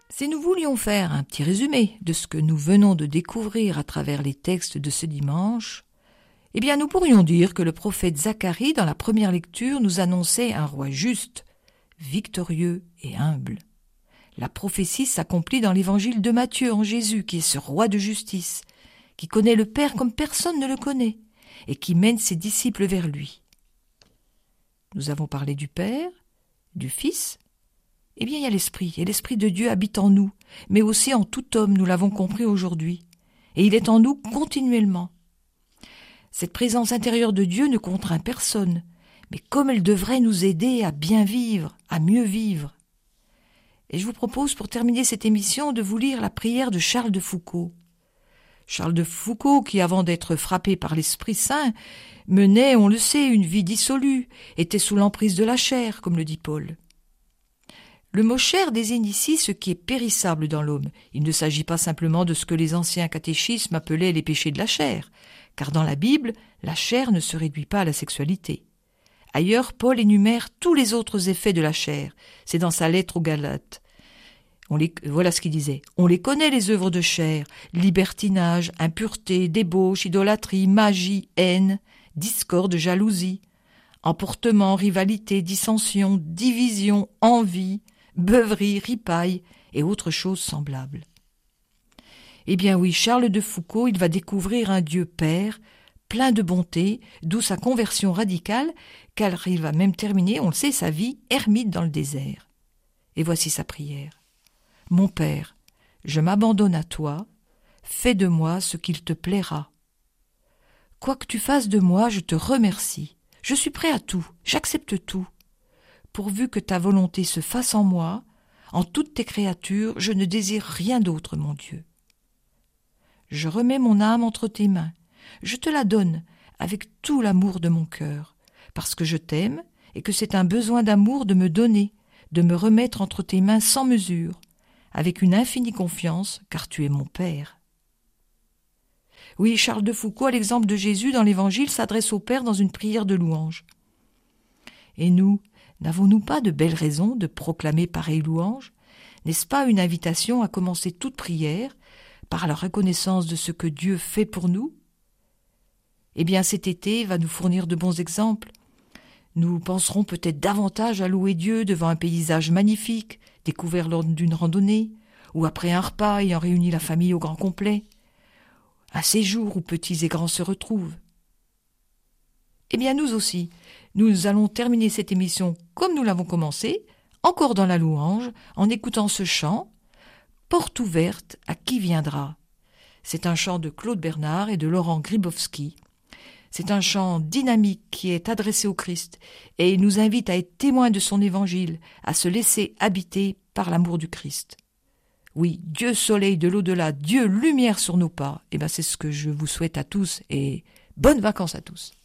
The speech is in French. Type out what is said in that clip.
Si nous voulions faire un petit résumé de ce que nous venons de découvrir à travers les textes de ce dimanche, eh bien nous pourrions dire que le prophète Zacharie, dans la première lecture, nous annonçait un roi juste, victorieux et humble. La prophétie s'accomplit dans l'évangile de Matthieu en Jésus, qui est ce roi de justice, qui connaît le Père comme personne ne le connaît, et qui mène ses disciples vers lui. Nous avons parlé du Père, du Fils. Eh bien, il y a l'Esprit, et l'Esprit de Dieu habite en nous, mais aussi en tout homme, nous l'avons compris aujourd'hui. Et il est en nous continuellement. Cette présence intérieure de Dieu ne contraint personne, mais comme elle devrait nous aider à bien vivre, à mieux vivre. Et je vous propose, pour terminer cette émission, de vous lire la prière de Charles de Foucauld. Charles de Foucauld, qui avant d'être frappé par l'Esprit Saint, menait, on le sait, une vie dissolue, était sous l'emprise de la chair, comme le dit Paul. Le mot chair désigne ici ce qui est périssable dans l'homme. Il ne s'agit pas simplement de ce que les anciens catéchismes appelaient les péchés de la chair, car dans la Bible, la chair ne se réduit pas à la sexualité. Ailleurs, Paul énumère tous les autres effets de la chair. C'est dans sa lettre aux Galates. Voilà ce qu'il disait. On les connaît, les œuvres de chair, libertinage, impureté, débauche, idolâtrie, magie, haine, discorde, jalousie, emportement, rivalité, dissension, division, envie, beuverie, ripaille et autres choses semblables. Eh bien oui, Charles de Foucauld, il va découvrir un Dieu Père, plein de bonté, d'où sa conversion radicale, car il va même terminer, on le sait, sa vie ermite dans le désert. Et voici sa prière. Mon Père, je m'abandonne à toi, fais de moi ce qu'il te plaira. Quoi que tu fasses de moi, je te remercie. Je suis prêt à tout, j'accepte tout. Pourvu que ta volonté se fasse en moi, en toutes tes créatures, je ne désire rien d'autre, mon Dieu. Je remets mon âme entre tes mains, je te la donne avec tout l'amour de mon cœur, parce que je t'aime et que c'est un besoin d'amour de me donner, de me remettre entre tes mains sans mesure, avec une infinie confiance, car tu es mon Père. Oui, Charles de Foucauld, à l'exemple de Jésus dans l'Évangile, s'adresse au Père dans une prière de louange. Et nous, n'avons-nous pas de belles raisons de proclamer pareille louange ? N'est-ce pas une invitation à commencer toute prière par la reconnaissance de ce que Dieu fait pour nous ? Eh bien, cet été va nous fournir de bons exemples. Nous penserons peut-être davantage à louer Dieu devant un paysage magnifique, découvert lors d'une randonnée, ou après un repas ayant réuni la famille au grand complet, un séjour où petits et grands se retrouvent. Eh bien, nous aussi, nous allons terminer cette émission comme nous l'avons commencé, encore dans la louange, en écoutant ce chant « Porte ouverte à qui viendra ». C'est un chant de Claude Bernard et de Laurent Gribowski. C'est un chant dynamique qui est adressé au Christ et il nous invite à être témoins de son évangile, à se laisser habiter par l'amour du Christ. Oui, Dieu soleil de l'au-delà, Dieu lumière sur nos pas. Eh bien, c'est ce que je vous souhaite à tous et bonnes vacances à tous.